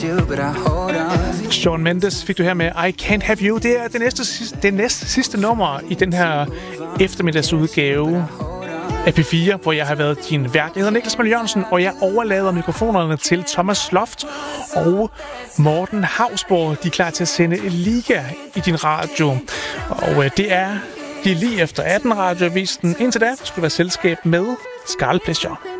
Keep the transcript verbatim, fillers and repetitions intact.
Shawn Mendes fik du her med I Can't Have You. Det er det næste, det næste sidste nummer i den her eftermiddagsudgave af P fire, hvor jeg har været din vært. Jeg hedder Niklas Møller Jørgensen, og jeg overlader mikrofonerne til Thomas Loft og Morten Hausborg. De er klar til at sende Liga i din radio. Og det er de lige efter atten radioavisen. Indtil da skulle være selskab med Scarlet Pleasure.